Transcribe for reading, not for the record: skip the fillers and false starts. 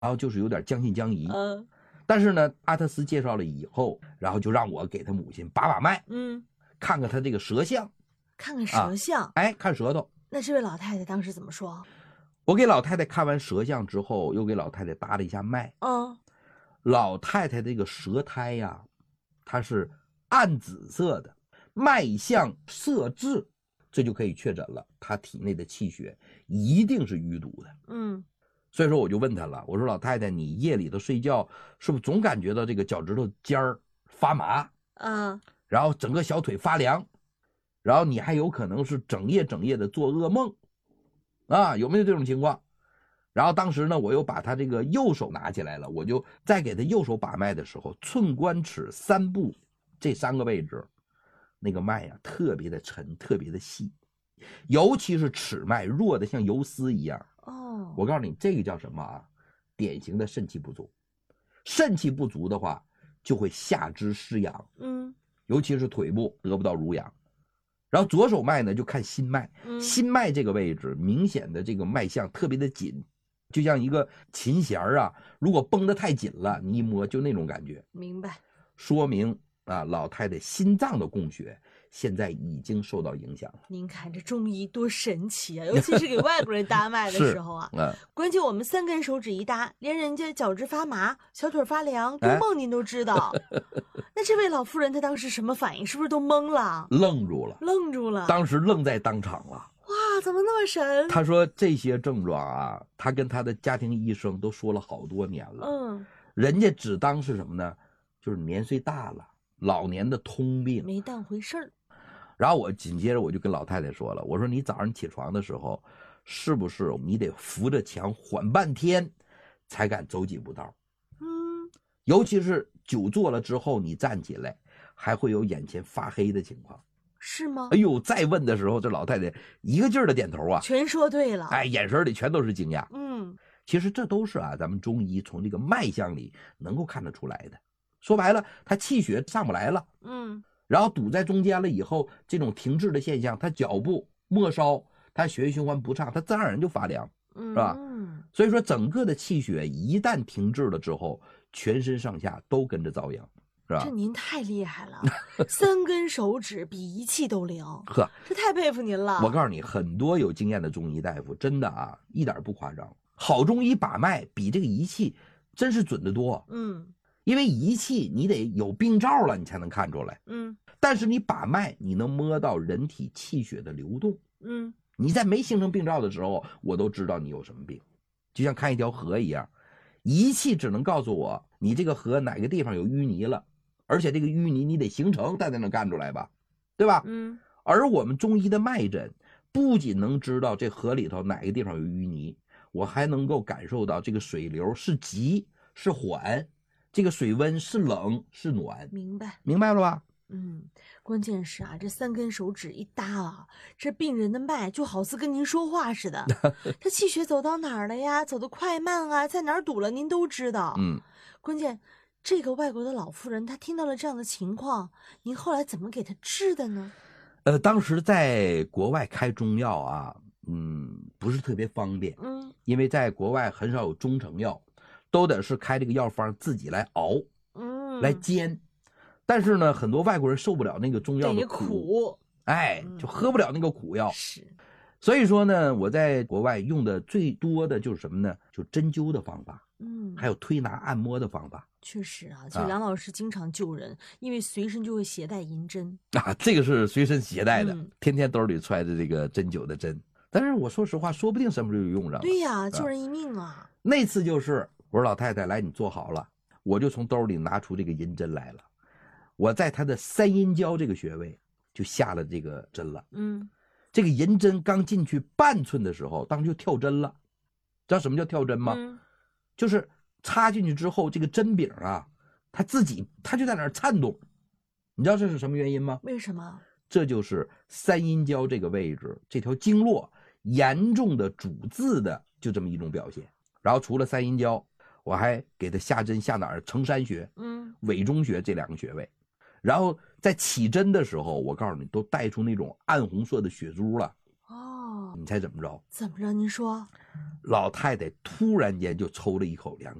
后就是有点将信将疑。但是呢，阿特斯介绍了以后，然后就让我给他母亲把脉，看看他这个舌象， 看看舌象， 看舌头。 那这位老太太当时怎么说？ 我给老太太看完舌象之后，又给老太太搭了一下脉。老太太这个舌苔呀，它是暗紫色的，脉象色质，这就可以确诊了，她体内的气血一定是淤堵的。所以说我就问她了，我说老太太，你夜里头睡觉是不是总感觉到这个脚趾头尖儿发麻然后整个小腿发凉，然后你还有可能是整夜的做噩梦有没有这种情况？然后当时呢，我又把他这个右手拿起来了，我就在给他右手把脉的时候，寸关尺三部这3个位置，那个脉特别的沉，特别的细，尤其是尺脉弱的像游丝一样。我告诉你，这个叫什么啊？典型的肾气不足。肾气不足的话，就会下肢失养，尤其是腿部得不到濡养。然后左手脉呢，就看心脉，心脉这个位置明显的这个脉象特别的紧，就像一个琴弦如果绷得太紧了，你一摸就那种感觉。 明白。 说明老太太心脏的供血现在已经受到影响了。 您看这中医多神奇啊，尤其是给外国人搭脉的时候关键我们3根手指一搭，连人家脚趾发麻、小腿发凉、做梦您都知道。那这位老妇人她当时什么反应？是不是都懵了？ 愣住了，当时愣在当场了。 哇，怎么那么神？ 她说这些症状她跟她的家庭医生都说了好多年了，人家只当是什么呢？就是年岁大了，老年的通病， 没当回事儿。 然后我紧接着我就跟老太太说了，我说你早上起床的时候，是不是你得扶着墙缓半天，才敢走几步道？尤其是久坐了之后，你站起来还会有眼前发黑的情况， 是吗？ 哎呦，再问的时候，这老太太一个劲儿的点头全说对了， 眼神里全都是惊讶。其实这都是咱们中医从这个脉象里能够看得出来的。说白了，他气血上不来了，然后堵在中间了以后，这种停滞的现象，他脚部末梢，他血液循环不畅，他自然而然就发凉，是吧？所以说整个的气血一旦停滞了之后，全身上下都跟着遭殃，是吧？ 这您太厉害了，3根手指比仪器都灵，这太佩服您了。 我告诉你，很多有经验的中医大夫真的一点不夸张，好中医把脉比这个仪器真是准得多。因为仪器你得有病灶了，你才能看出来。但是你把脉，你能摸到人体气血的流动。你在没形成病灶的时候，我都知道你有什么病，就像看一条河一样，仪器只能告诉我你这个河哪个地方有淤泥了，而且这个淤泥你得形成，它才能干出来吧，对吧？而我们中医的脉诊不仅能知道这河里头哪个地方有淤泥，我还能够感受到这个水流是急是缓，这个水温是冷是暖。明白了吧？ 关键是这3根手指一搭这病人的脉就好似跟您说话似的。他气血走到哪儿了呀？走得快慢在哪儿堵了您都知道。关键这个外国的老妇人她听到了这样的情况，您后来怎么给她治的呢？ 当时在国外开中药不是特别方便。因为在国外很少有中成药，都得是开这个药方自己来熬，来煎。但是呢，很多外国人受不了那个中药的苦，就喝不了那个苦药。所以说呢，我在国外用的最多的就是什么呢？就针灸的方法，还有推拿按摩的方法。 确实就梁老师经常救人，因为随身就会携带银针这个是随身携带的，天天兜里揣着这个针灸的针。但是我说实话，说不定什么时候就用上了。 对呀，救人一命那次就是我说老太太来，你坐好了，我就从兜里拿出这个银针来了。我在他的3阴交这个穴位就下了这个针了。这个银针刚进去半寸的时候，当时就跳针了。知道什么叫跳针吗？就是插进去之后，这个针柄它就在那儿颤动。你知道这是什么原因吗？ 为什么？ 这就是3阴交这个位置，这条经络严重的阻滞的就这么一种表现。然后除了3阴交，我还给他下针下哪儿？承山穴、委中穴这2个穴位。然后在起针的时候，我告诉你，都带出那种暗红色的血珠了。 你猜怎么着？ 怎么着？您说。 老太太突然间就抽了一口凉